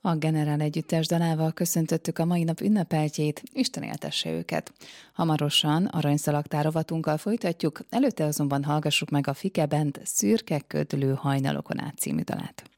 A Generál Együttes dalával köszöntöttük a mai nap ünnepeltjét, Isten éltesse őket. Hamarosan aranyszalagtár rovatunkkal folytatjuk, előtte azonban hallgassuk meg a Fike Band Szürke Ködlő hajnalokon át című dalát.